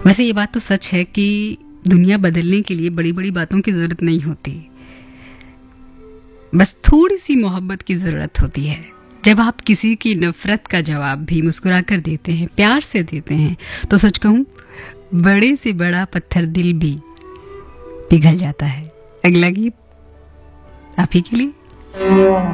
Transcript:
वैसे ये बात तो सच है कि दुनिया बदलने के लिए बड़ी बड़ी बातों की ज़रूरत नहीं होती, बस थोड़ी सी मोहब्बत की ज़रूरत होती है। जब आप किसी की नफ़रत का जवाब भी मुस्कुरा कर देते हैं, प्यार से देते हैं, तो सच कहूँ बड़े से बड़ा पत्थर दिल भी पिघल जाता है। अगला गीत आप ही के लिए।